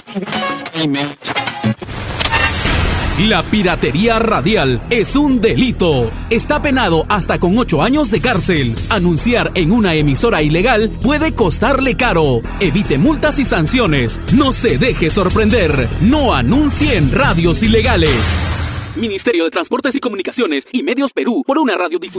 La piratería radial es un delito. Está penado hasta con 8 años de cárcel. Anunciar en una emisora ilegal puede costarle caro. Evite multas y sanciones. No se deje sorprender. No anuncie en radios ilegales. Ministerio de Transportes y Comunicaciones y Medios Perú por una radiodifusora.